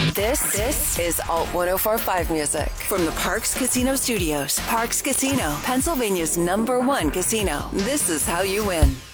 This is Alt 1045 music from the Parx Casino Studios. Parx Casino, Pennsylvania's #1 casino. This is how you win.